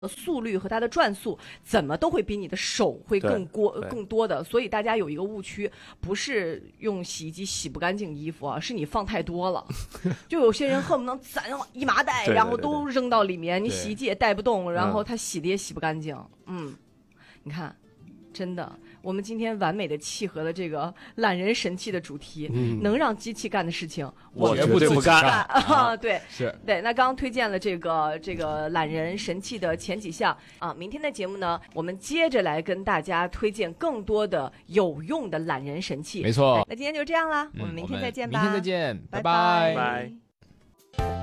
速率和它的转速怎么都会比你的手会更多的，所以大家有一个误区，不是用洗衣机洗不干净衣服啊，是你放太多了。就有些人恨不能攒一麻袋，然后都扔到里面，你洗衣机也带不动，然后它洗的也洗不干净。你看，真的。我们今天完美的契合了这个懒人神器的主题，能让机器干的事情， 我绝对不干对， 是对。那刚刚推荐了这个懒人神器的前几项啊，明天的节目呢，我们接着来跟大家推荐更多的有用的懒人神器。 没错。 那今天就这样啦，我们明天再见吧。 明天再见， 拜拜拜。